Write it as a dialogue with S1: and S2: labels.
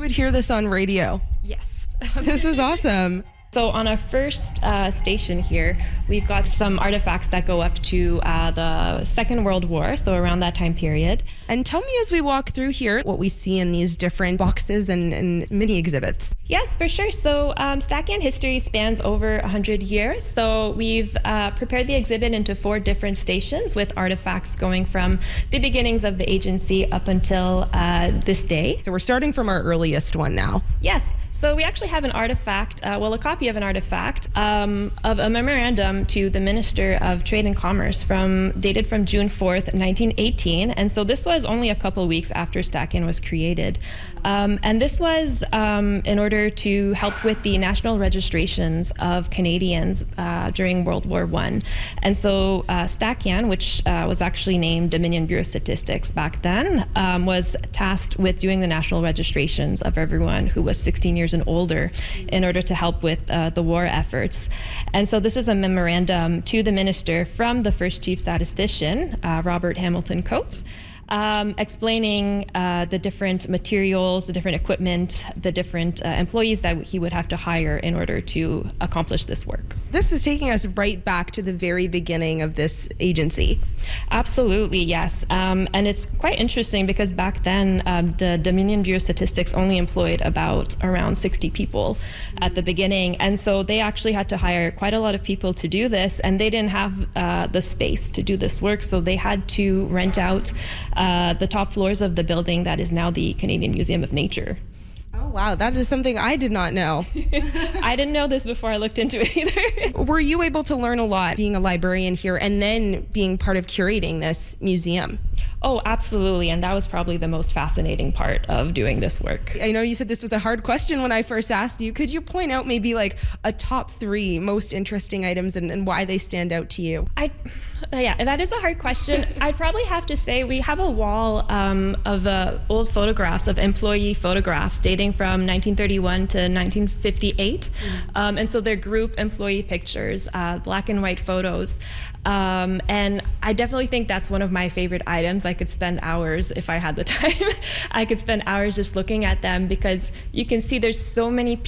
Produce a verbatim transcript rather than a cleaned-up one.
S1: would hear this on radio.
S2: Yes.
S1: This is awesome.
S2: So on our first uh, station here, we've got some artifacts that go up to uh, the Second World War, so around that time period.
S1: And tell me as we walk through here what we see in these different boxes and, and mini exhibits.
S2: Yes, for sure. So um, Stacyan history spans over one hundred years. So we've uh, prepared the exhibit into four different stations with artifacts going from the beginnings of the agency up until uh, this day.
S1: So we're starting from our earliest one now.
S2: Yes. So we actually have an artifact, uh, well, a copy of an artifact um, of a memorandum to the Minister of Trade and Commerce from dated from June fourth, nineteen eighteen. And so this was only a couple weeks after Stacyan was created. Um, and this was um, in order to help with the national registrations of Canadians uh, during World War One. And so uh, Stacyan, which uh, was actually named Dominion Bureau of Statistics back then, um, was tasked with doing the national registrations of everyone who was sixteen years and older in order to help with uh, the war efforts. And so this is a memorandum to the minister from the first chief statistician, uh, Robert Hamilton Coates, Um, explaining uh, the different materials, the different equipment, the different uh, employees that he would have to hire in order to accomplish this work.
S1: This is taking us right back to the very beginning of this agency.
S2: Absolutely, yes. Um, and it's quite interesting because back then um, the Dominion Bureau of Statistics only employed about around sixty people at the beginning. And so they actually had to hire quite a lot of people to do this, and they didn't have uh, the space to do this work. So they had to rent out Uh, the top floors of the building that is now the Canadian Museum of Nature.
S1: Oh, wow. That is something I did not know.
S2: I didn't know this before I looked into it either.
S1: Were you able to learn a lot being a librarian here and then being part of curating this museum?
S2: Oh, absolutely. And that was probably the most fascinating part of doing this work.
S1: I know you said this was a hard question when I first asked you. Could you point out maybe like a top three most interesting items and, and why they stand out to you?
S2: I, yeah, that is a hard question. I'd probably have to say we have a wall um, of uh, old photographs, of employee photographs dating from nineteen thirty-one to nineteen fifty-eight. Mm-hmm. um, and so they're group employee pictures, uh, black and white photos. Um, and I definitely think that's one of my favorite items. I could spend hours, if I had the time, I could spend hours just looking at them because you can see there's so many